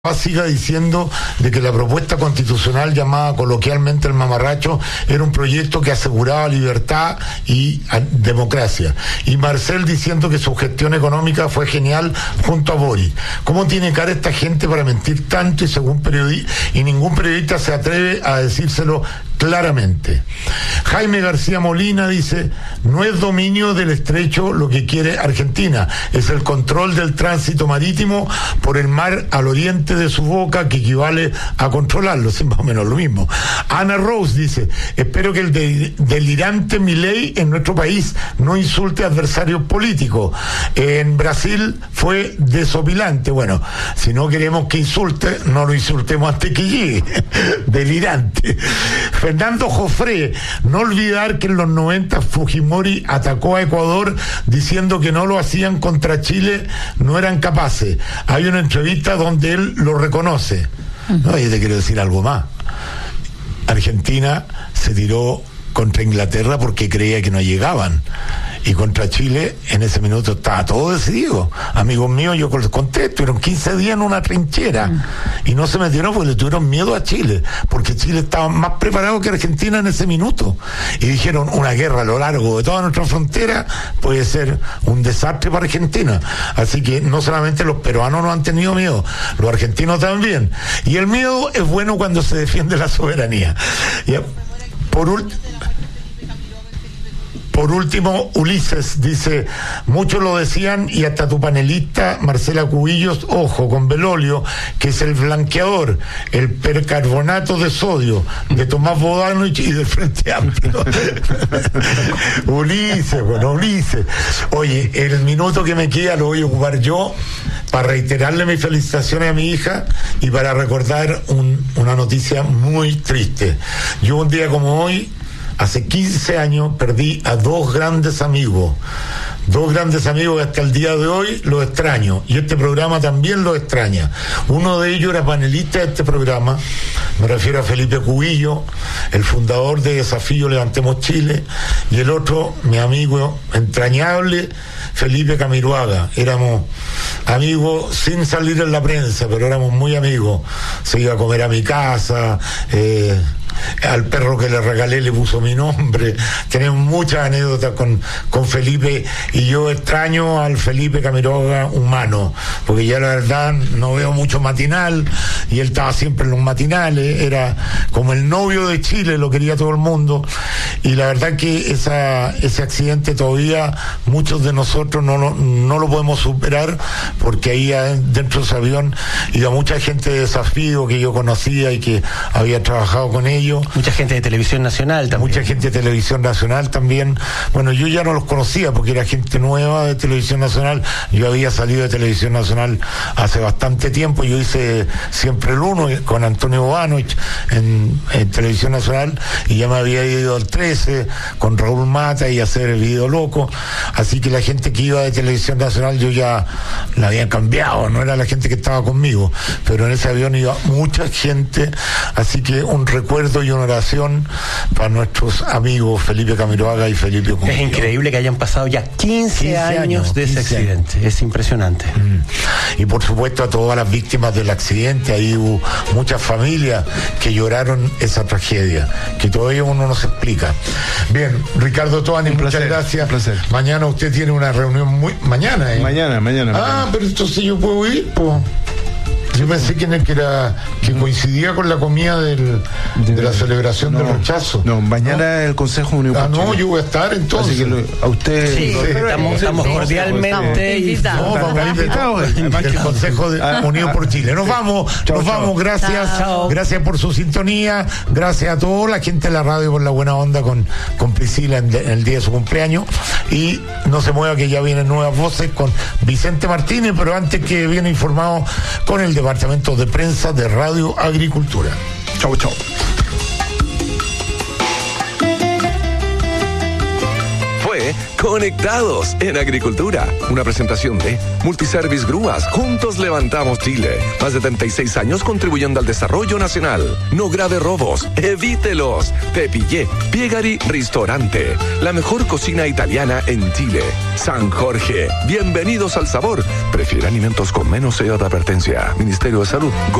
siga diciendo de que la propuesta constitucional llamada coloquialmente el mamarracho era un proyecto que aseguraba libertad y democracia. Y Marcel diciendo que su gestión económica fue genial junto a Boris. ¿Cómo tiene cara esta gente para mentir tanto y ningún periodista se atreve a decírselo claramente? Jaime García Molina dice: no es dominio del estrecho lo que quiere Argentina, es el control del tránsito marítimo por el mar al oriente de su boca, que equivale a controlarlo, es más o menos lo mismo. Ana Rose dice: espero que el delirante Milei en nuestro país no insulte a adversarios políticos. En Brasil fue desopilante. Bueno, si no queremos que insulte, no lo insultemos hasta que llegue. Delirante. Fernando Jofré: no olvidar que en los 90 Fujimori atacó a Ecuador diciendo que no lo hacían contra Chile, no eran capaces. Hay una entrevista donde él lo reconoce. No, y te quiero decir algo más. Argentina se tiró contra Inglaterra porque creía que no llegaban, y contra Chile en ese minuto estaba todo decidido. Amigos míos, yo les conté, estuvieron 15 días en una trinchera y no se metieron porque le tuvieron miedo a Chile, porque Chile estaba más preparado que Argentina en ese minuto, y dijeron: una guerra a lo largo de toda nuestra frontera puede ser un desastre para Argentina. Así que no solamente los peruanos no han tenido miedo, los argentinos también, y el miedo es bueno cuando se defiende la soberanía. Y por último, Ulises dice: muchos lo decían, y hasta tu panelista Marcela Cubillos, ojo con Belolio, que es el blanqueador, el percarbonato de sodio de Tomás Bodanovich y del Frente Amplio. Ulises. Oye, el minuto que me queda lo voy a ocupar yo para reiterarle mis felicitaciones a mi hija y para recordar una noticia muy triste. Yo un día como hoy, hace 15 años, perdí a dos grandes amigos que hasta el día de hoy los extraño, y este programa también los extraña. Uno de ellos era panelista de este programa, me refiero a Felipe Cubillo, el fundador de Desafío Levantemos Chile, y el otro, mi amigo entrañable, Felipe Camiroaga. Éramos amigos sin salir en la prensa, pero éramos muy amigos. Se iba a comer a mi casa, al perro que le regalé le puso mi nombre. Tenemos muchas anécdotas con Felipe, y yo extraño al Felipe Camiroaga humano, porque ya la verdad no veo mucho matinal, y él estaba siempre en los matinales, era como el novio de Chile, lo quería todo el mundo, y la verdad que ese accidente todavía muchos de nosotros no lo podemos superar, porque ahí dentro de ese avión iba mucha gente de Desafío que yo conocía y que había trabajado con ellos. Mucha gente de Televisión Nacional también. Mucha gente de Televisión Nacional también. Bueno, yo ya no los conocía porque era gente nueva de Televisión Nacional. Yo había salido de Televisión Nacional hace bastante tiempo. Yo hice Siempre el Uno con Antonio Bodanovich en Televisión Nacional, y ya me había ido al 13 con Raúl Mata y hacer el Video Loco. Así que la gente que iba de Televisión Nacional yo ya la había cambiado, no era la gente que estaba conmigo, pero en ese avión iba mucha gente. Así que un recuerdo y una oración para nuestros amigos Felipe Camiroaga y Felipe Cubillo. Es increíble que hayan pasado ya 15 años de ese accidente. Es impresionante. Y por supuesto a todas las víctimas del accidente. Ahí hubo muchas familias que lloraron esa tragedia, que todavía uno no se explica. Bien, Ricardo Toani, muchas gracias. Un placer. Mañana usted tiene una reunión mañana, ¿eh? Mañana. Pero entonces yo puedo ir, pues. Yo pensé que coincidía con la comida de la celebración del rechazo. No, mañana el Consejo Unión por Chile. Yo voy a estar entonces. Así que a usted... Sí, estamos cordialmente invitados. El Consejo Unión por Chile. Nos vamos, gracias. Chao. Gracias por su sintonía, gracias a toda la gente de la radio por la buena onda con Priscila en el día de su cumpleaños. Y no se mueva, que ya vienen nuevas voces con Vicente Martínez, pero antes que viene informado con el Departamento de Prensa de Radio Agricultura. Chau. Fue Conectados en Agricultura. Una presentación de Multiservice Grúas. Juntos levantamos Chile. Más de 36 años contribuyendo al desarrollo nacional. No grave robos. Evítelos. Pepillé. Piegari Ristorante. La mejor cocina italiana en Chile. San Jorge. Bienvenidos al sabor. Prefiere alimentos con menos sello de advertencia. Ministerio de Salud.